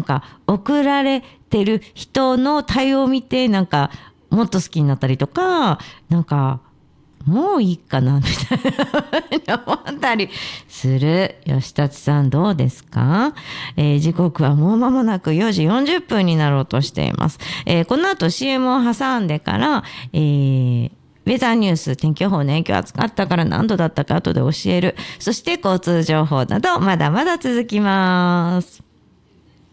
か送られてる人の対応を見てなんかもっと好きになったりとか、なんかもういいかなみたいな思ったりする。吉達さんどうですか？時刻はもう間もなく4時40分になろうとしています。この後 CM を挟んでから、ウェザーニュース、天気予報ね、今日暑かったから何度だったか後で教える。そして交通情報などまだまだ続きます。